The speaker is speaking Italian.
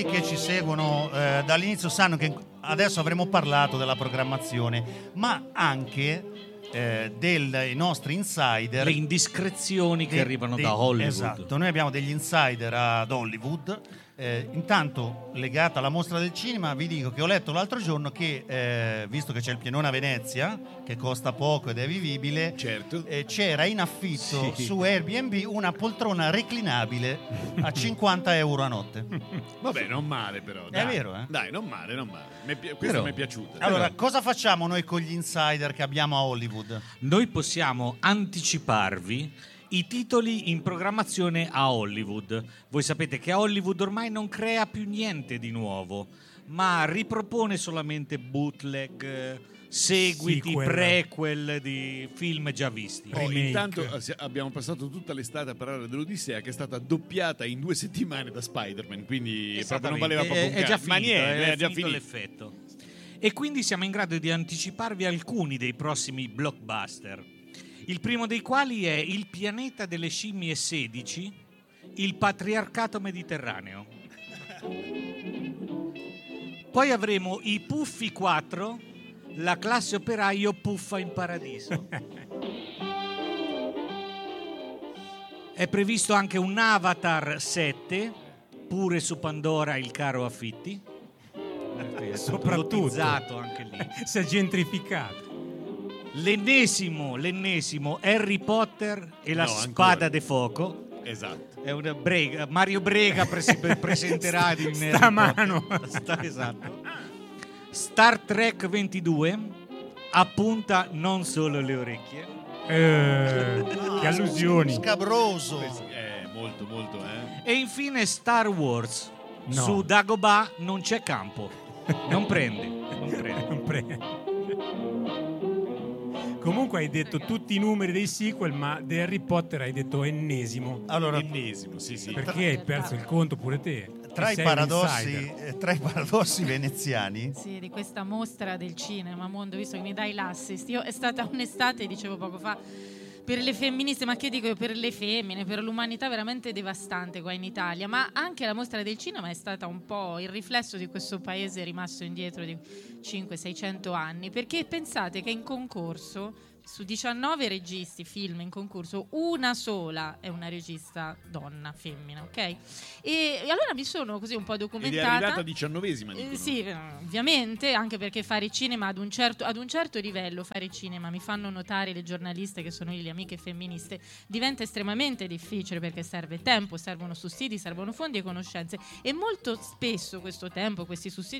quelli che ci seguono dall'inizio sanno che adesso avremo parlato della programmazione, ma anche dei nostri insider, le indiscrezioni che arrivano da Hollywood. Esatto, noi abbiamo degli insider ad Hollywood. Intanto, legata alla mostra del cinema, vi dico che ho letto l'altro giorno che visto che c'è il pianone a Venezia che costa poco ed è vivibile, certo, c'era in affitto su Airbnb una poltrona reclinabile a 50 euro a notte. Vabbè, non male però, dai. È vero, eh? Dai, non male. Questo mi è piaciuto. Allora, cosa facciamo noi con gli insider che abbiamo a Hollywood? Noi possiamo anticiparvi i titoli in programmazione a Hollywood. Voi sapete che Hollywood ormai non crea più niente di nuovo, ma ripropone solamente bootleg, seguiti, Sequel. Prequel di film già visti. Intanto abbiamo passato tutta l'estate a parlare dell'Odissea, che è stata doppiata in 2 settimane da Spider-Man, quindi proprio non valeva proprio un è già cazzo. finito, Ma niente, è già finito finito l'effetto. E quindi siamo in grado di anticiparvi alcuni dei prossimi blockbuster. Il primo dei quali è Il pianeta delle scimmie 16, il patriarcato mediterraneo. Poi avremo I Puffi 4, la classe operaio puffa in paradiso. È previsto anche un Avatar 7, pure su Pandora il caro affitti. Soprattutto Anche lì. si è gentrificato. L'ennesimo Harry Potter e la spada de fuoco. Esatto. È una Brega, Mario Brega presenterà in Stamano. Esatto. Star Trek 22 appunta non solo le orecchie. Che allusioni. Scabroso. Molto, E infine Star Wars. No. Su Dagobah non c'è campo. Non prende. Comunque hai detto tutti i numeri dei sequel, ma di Harry Potter hai detto ennesimo. Allora, ennesimo, sì. Perché hai perso il conto pure te? Tra i Sei un paradossi veneziani, sì, di questa mostra del cinema mondo, visto che mi dai l'assist, io è stata un'estate, dicevo poco fa, per le femministe, ma che dico io, per le femmine, per l'umanità veramente devastante qua in Italia, ma anche la mostra del cinema è stata un po' il riflesso di questo paese rimasto indietro di 500-600 anni, perché pensate che in concorso, su 19 registi film in concorso, una sola è una regista donna, femmina, ok? E allora mi sono così un po' documentata. Ed è arrivata 19esima, dicono. Sì, ovviamente, anche perché fare cinema ad un certo livello, fare cinema, mi fanno notare le giornaliste che sono le amiche femministe, diventa estremamente difficile perché serve tempo, servono sussidi, servono fondi e conoscenze, e molto spesso questo tempo, questi sussidi